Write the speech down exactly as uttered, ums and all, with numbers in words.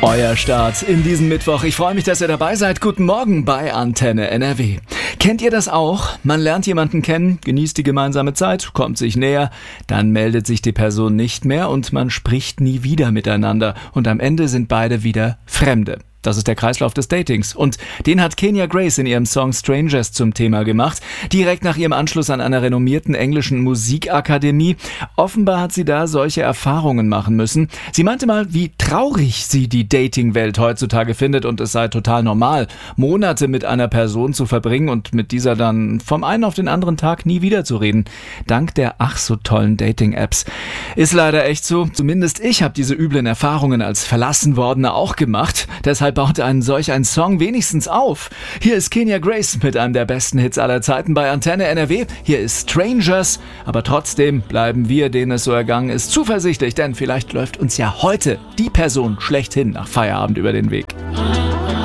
Euer Start in diesem Mittwoch. Ich freue mich, dass ihr dabei seid. Guten Morgen bei Antenne N R W. Kennt ihr das auch? Man lernt jemanden kennen, genießt die gemeinsame Zeit, kommt sich näher, dann meldet sich die Person nicht mehr und man spricht nie wieder miteinander. Und am Ende sind beide wieder Fremde. Das ist der Kreislauf des Datings. Und den hat Kenya Grace in ihrem Song Strangers zum Thema gemacht. Direkt nach ihrem Anschluss an einer renommierten englischen Musikakademie. Offenbar hat sie da solche Erfahrungen machen müssen. Sie meinte mal, wie traurig sie die Dating-Welt heutzutage findet und es sei total normal, Monate mit einer Person zu verbringen und mit dieser dann vom einen auf den anderen Tag nie wieder zu reden. Dank der ach so tollen Dating-Apps. Ist leider echt so. Zumindest ich habe diese üblen Erfahrungen als Verlassenwordene auch gemacht. Deshalb baut einen solch ein Song wenigstens auf. Hier ist Kenya Grace mit einem der besten Hits aller Zeiten bei Antenne N R W. Hier ist Strangers, aber trotzdem bleiben wir, denen es so ergangen ist, zuversichtlich, denn vielleicht läuft uns ja heute die Person schlechthin nach Feierabend über den Weg.